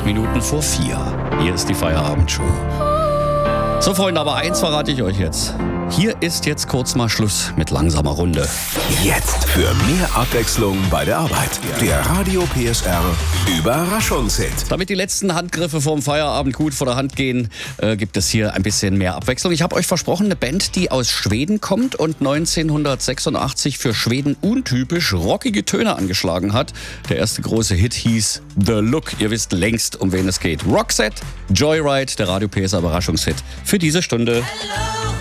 Minuten vor 4. Hier ist die Feierabendshow. So Freunde, aber eins verrate ich euch jetzt. Hier ist jetzt kurz mal Schluss mit langsamer Runde. Jetzt für mehr Abwechslung bei der Arbeit. Der Radio PSR Überraschungshit. Damit die letzten Handgriffe vorm Feierabend gut vor der Hand gehen, gibt es hier ein bisschen mehr Abwechslung. Ich habe euch versprochen, eine Band, die aus Schweden kommt und 1986 für Schweden untypisch rockige Töne angeschlagen hat. Der erste große Hit hieß The Look. Ihr wisst längst, um wen es geht. Roxette, Joyride, der Radio PSR Überraschungshit für diese Stunde. Hello.